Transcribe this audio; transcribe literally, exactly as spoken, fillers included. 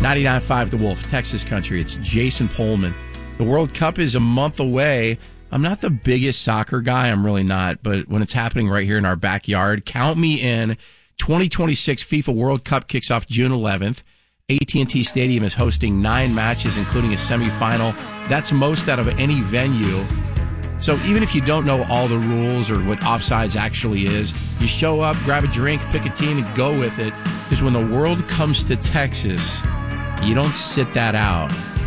ninety-nine point five The Wolf, Texas Country. It's Jason Pullman. The World Cup is a month away. I'm not the biggest soccer guy. I'm really not. But when it's happening right here in our backyard, count me in. twenty twenty-six FIFA World Cup kicks off June eleventh. A T and T Stadium is hosting nine matches, including a semifinal. That's most out of any venue. So even if you don't know all the rules or what offsides actually is, you show up, grab a drink, pick a team, and go with it. Because when the world comes to Texas, you don't sit that out.